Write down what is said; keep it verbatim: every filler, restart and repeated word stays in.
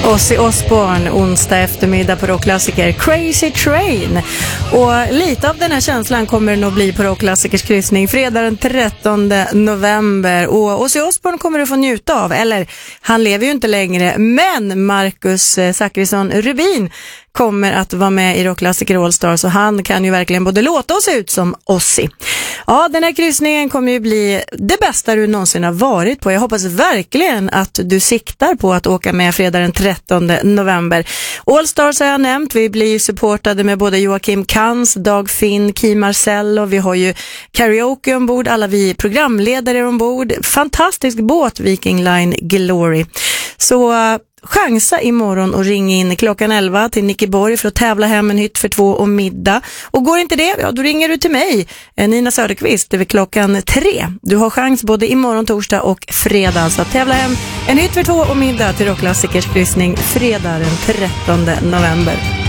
Ozzy Osbourne, onsdag eftermiddag på Rockklassiker Crazy Train. Och lite av den här känslan kommer nog bli på Rockklassikers kryssning fredag den trettonde november. Och Ozzy Osbourne kommer du få njuta av, eller han lever ju inte längre, men Marcus Zachrisson Rubin kommer att vara med i Rockklassiker All Stars, och han kan ju verkligen både låta och se ut som Ozzy. Ja, den här kryssningen kommer ju bli det bästa du någonsin har varit på. Jag hoppas verkligen att du siktar på att åka med fredag den trettonde november. All Stars har jag nämnt. Vi blir supportade med både Joakim Kans, Dag Finn, Kim Marcel, och vi har ju karaoke ombord. Alla vi programledare ombord. Fantastisk båt, Viking Line Glory. Så chansa imorgon och ring in klockan elva till Nickeborg för att tävla hem en hytt för två och middag. Och går inte det, ja, då ringer du till mig, Nina Söderqvist, över klockan tre. Du har chans både imorgon, torsdag och fredag. Så att tävla hem en hytt för två och middag till Rockklassikers kryssning fredag den trettonde november.